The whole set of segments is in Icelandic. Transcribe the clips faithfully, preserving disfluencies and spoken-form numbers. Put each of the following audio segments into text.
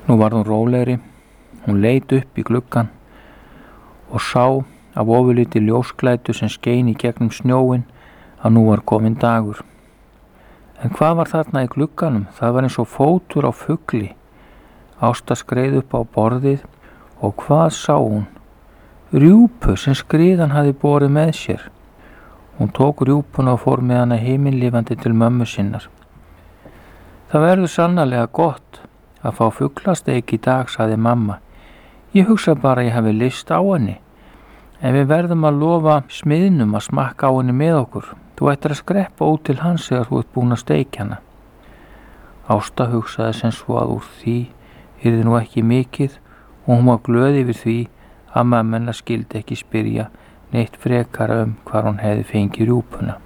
Nú varð hún rólegri. Hún leit upp í gluggann og sá af ofurliti ljósklæddu sem skein í gegnum snjóinn að nú var kominn dagur. En hvað var þarna í glugganum? Það var eins og fótur á fugli. Ásta skreið upp á borðið og hvað sá hún? Rjúpu sem skriðan hafði borið með sér. Hún tók rjúpuna og fór með hana himinlifandi til mömmu sinnar. Það verður sannarlega gott að fá fuglasteik í dag, sagði mamma. Ég hugsa bara að ég hafi lyst á henni. En við verðum að lofa smiðnum að smakka á henni með okkur. Þú ættir að skreppa út til hans þegar þú ert búin að steikja hana. Ásta hugsaði sem svo að úr því yrði nú ekki mikið og hún var glöð yfir því að mamma hennar skildi ekki spyrja neitt frekara um hvar hún hefði fengið rjúpuna.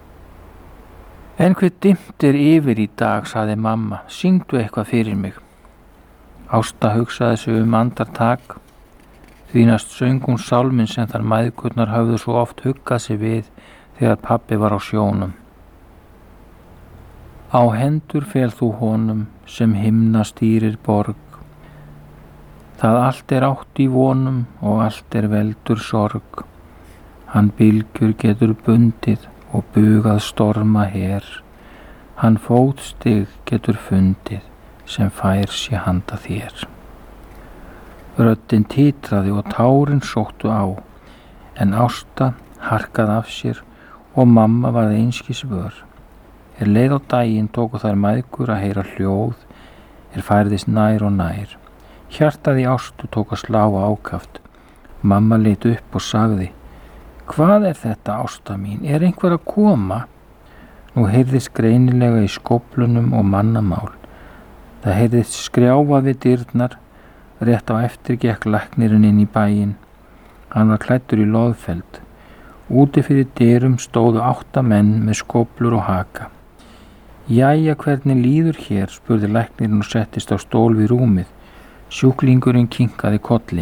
En hver dimmt er yfir í dag, sagði mamma. Syngdu eitthvað fyrir mig. Ásta hugsaði sig um andartak. Því næst söng hún sálminn sem þar mæðgurnar höfðu svo oft huggað sig við þegar pabbi var á sjónum. Á hendur fel þú honum sem himna stýrir borg. Það allt er átt í vonum og allt er veldur sorg. Hann bylgjur getur bundið og bugað storma her. Hann fótstig getur fundið sem fær sé handa þér. Röddin titraði og tárin sóttu á, en Ásta harkaði af sér og mamma varð einskis vör. Er leið á daginn tóku þær mæðgur að heyra hljóð, er færðist nær og nær. Hjartað í Ástu tók að slá ákaft. Mamma leit upp og sagði, hvað er þetta, Ásta mín? Er einhver að koma? Nú heyrðist greinilega í skóflunum og mannamál. Það heyrðist skrjáfa við dyrnar, rétt á eftir gekk læknirinn inn í bæinn. Hann var klæddur í loðfeld. Úti fyrir dyrum stóðu átta menn með skóflur og haka. Jæja, hvernig líður hér? Spurði læknirinn og settist á stól við rúmið. Sjúklingurinn kinkaði kolli.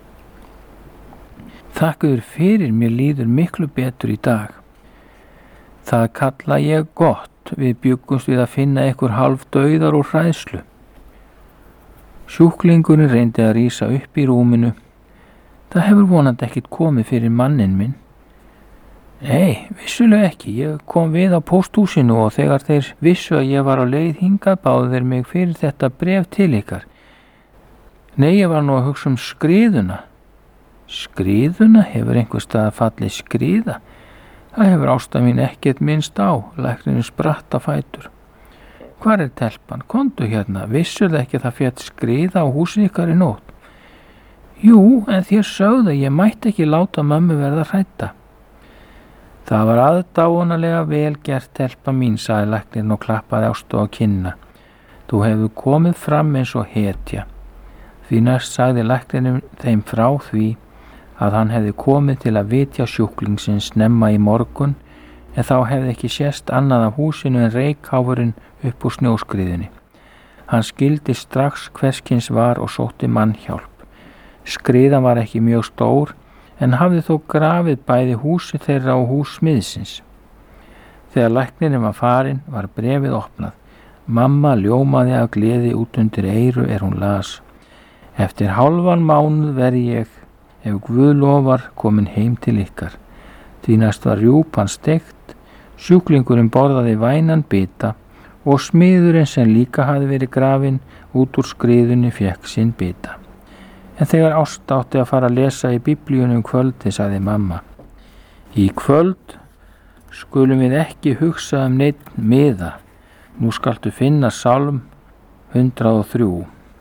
Þakkaður fyrir, mér líður miklu betur í dag. Það kalla ég gott. Við bjuggumst við að finna ykkur hálf dauðar og hræðslu. Sjúklingurinn reyndi að rísa upp í rúminu. Það hefur vonandi ekkit komið fyrir mannin minn. Nei, vissulega ekki. Ég kom við á pósthúsinu og þegar þeir vissu að ég var á leið hingað báðu þeir mig fyrir þetta bréf til ykkar. Nei, ég var nú að hugsa um skriðuna. Skriðuna? Hefur einhver stað fallið skriða? Það hefur Ásta mín ekkert minnst á, læknirinn spratt á fætur. Hvar er telpan? Komdu hérna, vissur það ekki að það féll skriða á húsið ykkar í nótt? Jú, en þér sögðu að ég mætti ekki láta mömmu verða hrædda. Það var aðdáunarlega vel gert, telpa mín, sagði læknirinn og klappaði Ástu á kinnina. Þú hefur komið fram eins og hetja. Því næst sagði læknirinn þeim frá því að hann hefði komið til að vitja sjúklingsins snemma í morgun, en þá hefði ekki sést annað af húsinu en reykháfurinn upp úr snjóskriðunni. Hann skildi strax hverskins var og sótti mannhjálp. Skriðan var ekki mjög stór, en hafði þó grafið bæði húsi þeirra og hús smiðsins. Þegar læknirinn var farinn var bréfið opnað. Mamma ljómaði af gleði út undir eyru er hún las. Eftir hálfan mánuð verð ég, ef Guð lofar, komin heim til ykkar. Því næst var rjúpan steikt, sjúklingurinn borðaði vænan bita og smiðurinn sem líka hafði verið grafinn út úr skriðunni fékk sinn bita. En þegar Ásta átti að fara að lesa í biblíunum kvöldi, sagði mamma. Í kvöld skulum við ekki hugsa um neitt miða. Nú skaltu finna sálm hundrað og þrjú.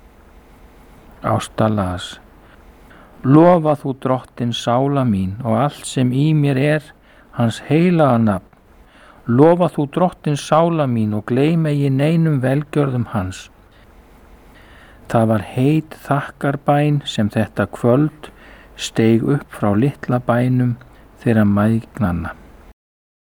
Ásta las. Lofa þú drottin sála mín og allt sem í mér er hans heilaga nafn. Lofa þú drottin sála mín og gleyma ég neinum velgjörðum hans. Það var heit þakkarbæn sem þetta kvöld steig upp frá litla bænum þeirra mæðgnanna.